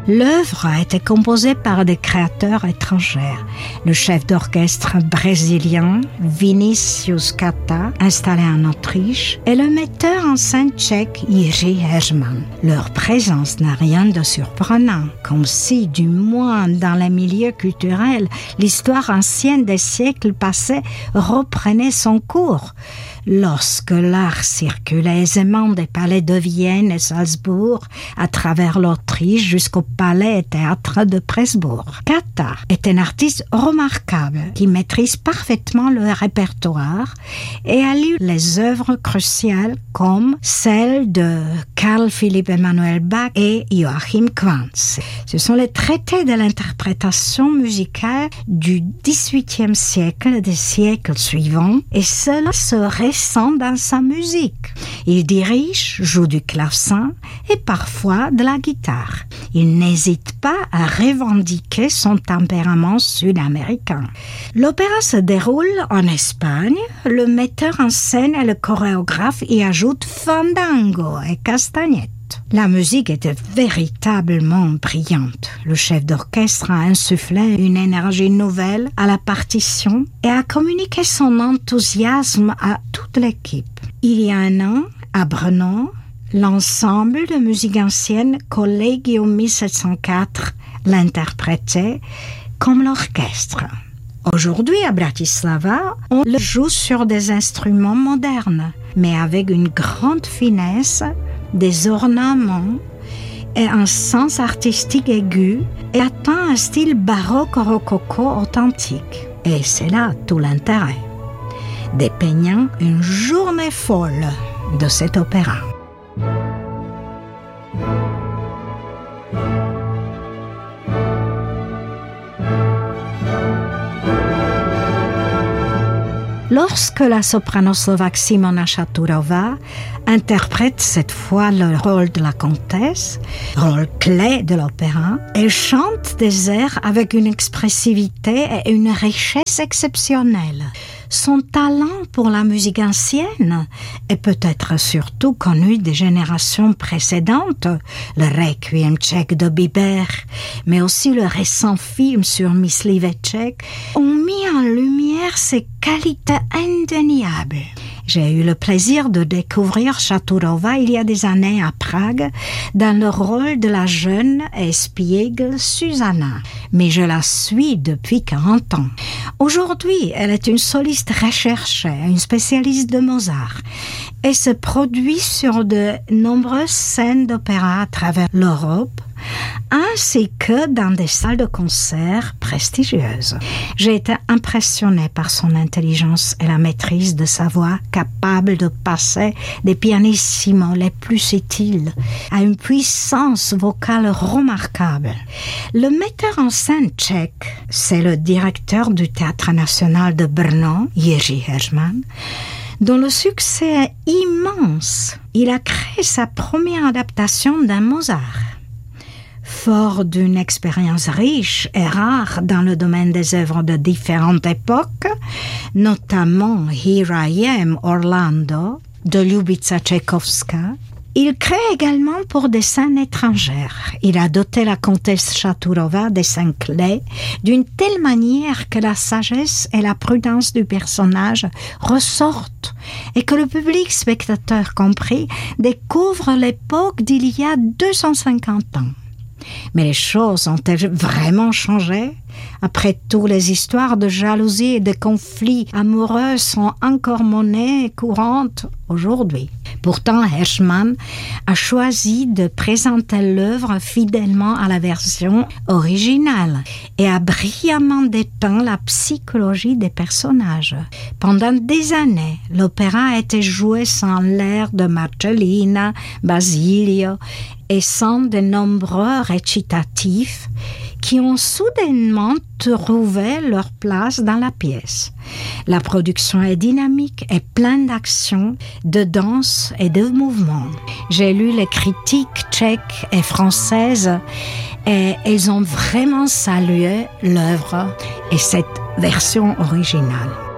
L'œuvre a été composée par des créateurs étrangers. Le chef d'orchestre brésilien Vinicius Kata, installé en Autriche, et le metteur en scène tchèque Jiří Heřman. Leur présence n'a rien de surprenant, comme si, du moins dans les milieux culturels, l'histoire ancienne des siècles passés reprenait son cours. Lorsque l'art circulait aisément des palais de Vienne et Salzbourg à travers l'Autriche jusqu'au palais et théâtre de Presbourg. Kata est un artiste remarquable qui maîtrise parfaitement le répertoire et a lu les œuvres cruciales comme celles de Carl Philipp Emanuel Bach et Joachim Quantz. Ce sont les traités de l'interprétation musicale du XVIIIe siècle et des siècles suivants, et cela se ressent dans sa musique. Il dirige, joue du clavecin et parfois de la guitare. Il n'hésite pas à revendiquer son tempérament sud-américain. L'opéra se déroule en Espagne. Le metteur en scène et le chorégraphe y ajoutent fandango et castagnette. La musique était véritablement brillante. Le chef d'orchestre a insufflé une énergie nouvelle à la partition et a communiqué son enthousiasme à toute l'équipe. Il y a un an, à Brno, l'ensemble de musique ancienne Collegium 1704 l'interprétait comme l'orchestre. Aujourd'hui, à Bratislava, on le joue sur des instruments modernes, mais avec une grande finesse, des ornements et un sens artistique aigu, et atteint un style baroque rococo authentique. Et c'est là tout l'intérêt, dépeignant une journée folle de cet opéra. Lorsque la soprano slovaque Simona Šaturová interprète cette fois le rôle de la comtesse, rôle clé de l'opéra, elle chante des airs avec une expressivité et une richesse exceptionnelle. Son talent pour la musique ancienne est peut-être surtout connu des générations précédentes, le Requiem tchèque de Biber, mais aussi le récent film sur Mysliveček, ont mis en lumière ses qualités indéniables. J'ai eu le plaisir de découvrir Šaturová il y a des années à Prague dans le rôle de la jeune espiègle Susanna, mais je la suis depuis 40 ans. Aujourd'hui, elle est une soliste recherchée, une spécialiste de Mozart, et se produit sur de nombreuses scènes d'opéra à travers l'Europe, ainsi que dans des salles de concert prestigieuses. J'ai été impressionnée par son intelligence et la maîtrise de sa voix, capable de passer des pianissimos les plus subtils à une puissance vocale remarquable. Le metteur en scène tchèque, c'est le directeur du Théâtre national de Brno, Jiří Heřman, dont le succès est immense. Il a créé sa première adaptation d'un Mozart. Fort d'une expérience riche et rare dans le domaine des œuvres de différentes époques, notamment Here I Am, Orlando, de Ljubica Čajkovská, il crée également pour des scènes étrangères. Il a doté la comtesse Šaturová des scènes clés d'une telle manière que la sagesse et la prudence du personnage ressortent et que le public, spectateur compris, découvre l'époque d'il y a 250 ans. Mais les choses ont-elles vraiment changé? Après tout, les histoires de jalousie et de conflits amoureux sont encore monnaie courante aujourd'hui. Pourtant, Heřman a choisi de présenter l'œuvre fidèlement à la version originale et a brillamment dépeint la psychologie des personnages. Pendant des années, l'opéra a été joué sans l'air de Marcellina, Basilio et sans de nombreux récitatifs qui ont soudainement trouvé leur place dans la pièce. La production est dynamique et pleine d'action, de danse et de mouvements. J'ai lu les critiques tchèques et françaises et elles ont vraiment salué l'œuvre et cette version originale.